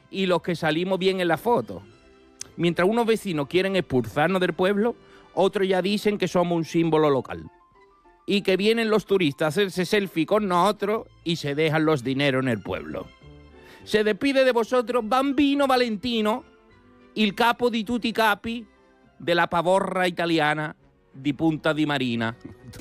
y los que salimos bien en la foto. Mientras unos vecinos quieren expulsarnos del pueblo, otros ya dicen que somos un símbolo local. Y que vienen los turistas a hacerse selfie con nosotros y se dejan los dineros en el pueblo. Se despide de vosotros Bambino Valentino, il capo di tutti i capi della pavorra italiana di Punta di Marina.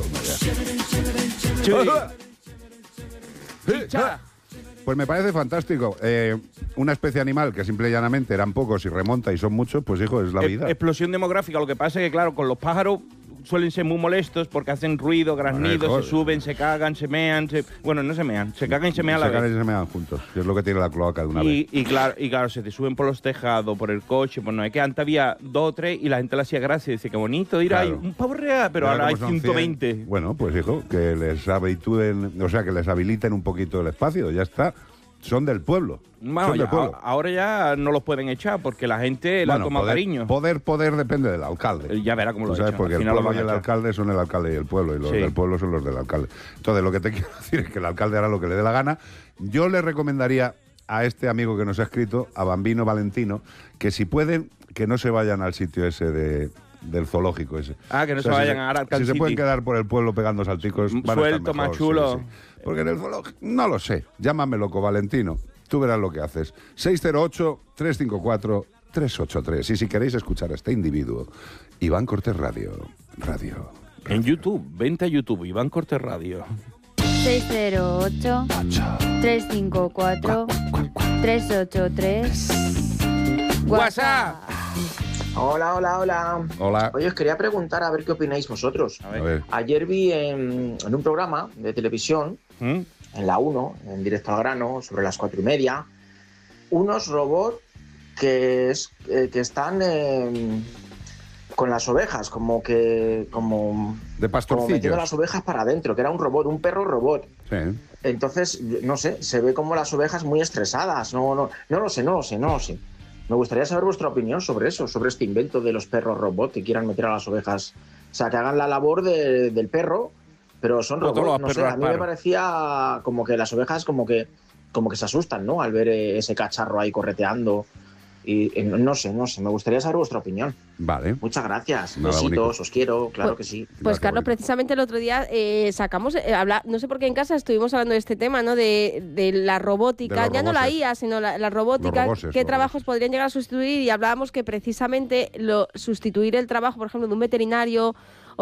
Pues me parece fantástico. Una especie animal que simple y llanamente eran pocos y remonta y son muchos, pues hijo, es la vida. Explosión demográfica. Lo que pasa es que, claro, con los pájaros suelen ser muy molestos porque hacen ruido, graznidos, se suben, se cagan, se mean, bueno, no se mean, se cagan y se mean a la vez. Se cagan y se mean juntos, que es lo que tiene la cloaca de una vez. Y claro, se te suben por los tejados, por el coche, pues no, es que antes había 2 o 3 y la gente le hacía gracia y decía, qué bonito, ir ahí, un pavo real, pero ahora hay 120. 100. Bueno, pues hijo, que les habitúen, o sea, que les habiliten un poquito el espacio, ya está. Son del pueblo. Bueno, son del pueblo. Ahora ya no los pueden echar porque la gente la toma cariño. Poder depende del alcalde. Ya verá cómo lo echan. Porque el pueblo y el alcalde son el alcalde y el pueblo, y los del pueblo son los del alcalde. Entonces, lo que te quiero decir es que el alcalde hará lo que le dé la gana. Yo le recomendaría a este amigo que nos ha escrito, a Bambino Valentino, que si pueden, que no se vayan al sitio ese del zoológico ese. Que no se vayan a Arkham Si City. se pueden quedar por el pueblo pegando salticos, van suelto, a estar mejor, más chulo. Sí. Porque en el zoológico, no lo sé, llámame loco, Valentino. Tú verás lo que haces. 608-354-383. Y si queréis escuchar a este individuo, Iván Cortés Radio. En YouTube, vente a YouTube, Iván Cortés Radio. 608-354-383. WhatsApp. Hola. Oye, os quería preguntar a ver qué opináis vosotros. A ver. Ayer vi en un programa de televisión, en la 1, en directo al grano, sobre las 4:30, unos robots que están con las ovejas, como de pastorcillos, como metiendo las ovejas para adentro, que era un robot, un perro robot. Sí. Entonces, no sé, se ve como las ovejas muy estresadas. No lo sé. Me gustaría saber vuestra opinión sobre eso, sobre este invento de los perros robot que quieran meter a las ovejas. O sea, que hagan la labor del perro, pero son robots. No sé, a mí me parecía como que las ovejas como que se asustan, ¿no? Al ver ese cacharro ahí correteando. Y no sé, me gustaría saber vuestra opinión. Vale. Muchas gracias. Nada, besitos, bonito. os quiero, claro que sí. Pues Gracias, Carlos, bonito. precisamente el otro día sacamos, no sé por qué en casa estuvimos hablando de este tema, ¿no? De la robótica, De ya no la roboses. IA, sino la robótica, qué trabajos podrían llegar a sustituir, y hablábamos que precisamente sustituir el trabajo, por ejemplo, de un veterinario o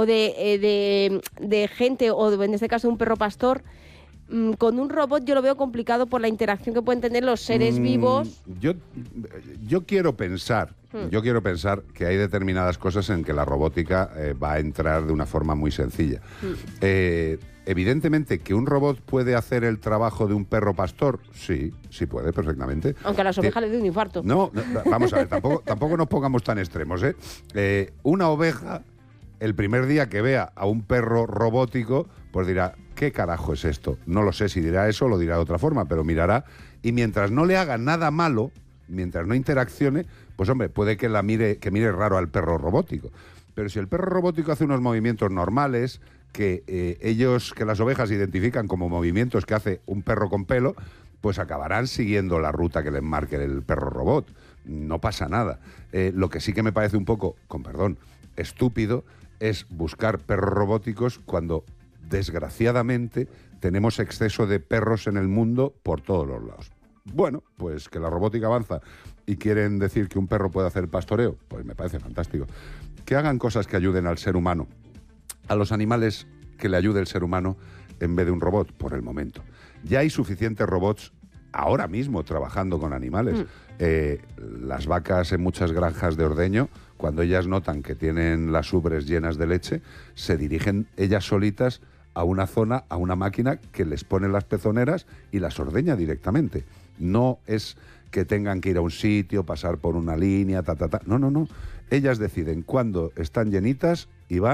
de gente, o en este caso de un perro pastor, con un robot yo lo veo complicado por la interacción que pueden tener los seres vivos. Yo quiero pensar que hay determinadas cosas en que la robótica va a entrar de una forma muy sencilla. Evidentemente que un robot puede hacer el trabajo de un perro pastor, sí puede perfectamente. Aunque a las ovejas le dé un infarto. No, vamos a ver, tampoco nos pongamos tan extremos, ¿eh? Una oveja, el primer día que vea a un perro robótico, pues dirá, ¿qué carajo es esto? No lo sé si dirá eso o lo dirá de otra forma, pero mirará, y mientras no le haga nada malo, mientras no interaccione, pues hombre, puede que mire raro al perro robótico. Pero si el perro robótico hace unos movimientos normales, que las ovejas identifican como movimientos que hace un perro con pelo, pues acabarán siguiendo la ruta que les marque el perro robot. No pasa nada. Lo que sí que me parece un poco, con perdón, estúpido, es buscar perros robóticos cuando, desgraciadamente, tenemos exceso de perros en el mundo por todos los lados. Bueno, pues que la robótica avanza y quieren decir que un perro puede hacer pastoreo, pues me parece fantástico. Que hagan cosas que ayuden al ser humano, a los animales que le ayude el ser humano en vez de un robot, por el momento. Ya hay suficientes robots ahora mismo trabajando con animales. Las vacas en muchas granjas de ordeño, cuando ellas notan que tienen las ubres llenas de leche, se dirigen ellas solitas a una zona, a una máquina que les pone las pezoneras y las ordeña directamente. No es que tengan que ir a un sitio, pasar por una línea, No. Ellas deciden cuándo están llenitas y van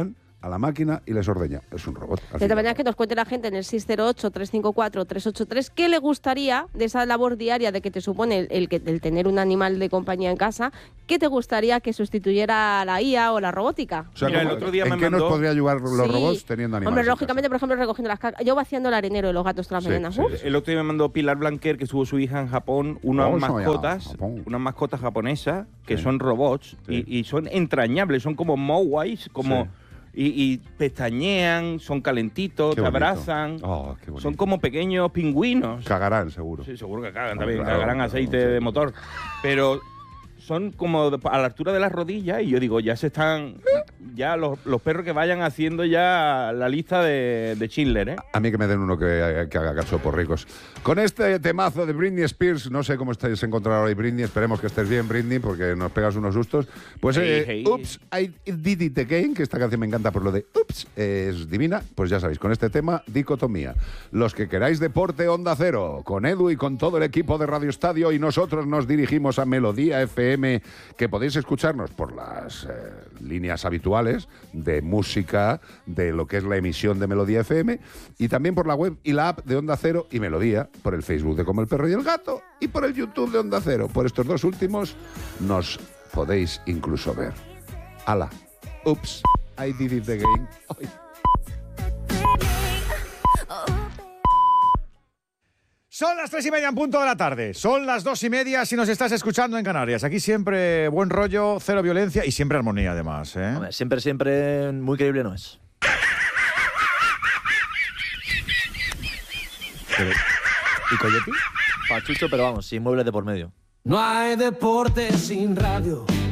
a la máquina y les ordeña. Es un robot. De todas maneras, que nos cuente la gente en el 608-354-383 qué le gustaría de esa labor diaria de que te supone el tener un animal de compañía en casa, qué te gustaría que sustituyera a la IA o la robótica. O sea, mira, el otro día ¿en qué nos podría ayudar los robots teniendo animales? Hombre, lógicamente, por ejemplo, recogiendo las cacas. Yo vaciando el arenero de los gatos todas las mañanas. El otro día me mandó Pilar Blanquer, que estuvo su hija en Japón, unas mascotas japonesas que son robots y son entrañables, son como Mowais, como... Y pestañean, son calentitos, te abrazan. Oh, son como pequeños pingüinos. Cagarán, seguro. Sí, seguro que cagan también. Claro, cagarán aceite de motor. Pero son como a la altura de las rodillas y yo digo, ya se están... Ya los perros que vayan haciendo ya la lista de Schindler, ¿eh? A mí que me den uno que haga cachopos ricos. Con este temazo de Britney Spears, no sé cómo estáis encontrando hoy, Britney, esperemos que estés bien, Britney, porque nos pegas unos sustos. Pues Oops, I Did It Again, que esta canción me encanta por lo de Oops, es divina. Pues ya sabéis, con este tema, dicotomía. Los que queráis deporte, Onda Cero, con Edu y con todo el equipo de Radio Estadio, y nosotros nos dirigimos a Melodía FM, que podéis escucharnos por las líneas habituales de música, de lo que es la emisión de Melodía FM, y también por la web y la app de Onda Cero y Melodía, por el Facebook de Como el Perro y el Gato y por el YouTube de Onda Cero. Por estos dos últimos nos podéis incluso ver. ¡Hala! Oops, I did it again. Ay. Son las 3:30 en punto de la tarde. Son las 2:30 si nos estás escuchando en Canarias. Aquí siempre buen rollo, cero violencia y siempre armonía, además, ¿eh? Hombre, siempre muy creíble no es. ¿Y Coyote? Pachucho, pero vamos, sin muebles de por medio. No hay deporte sin radio.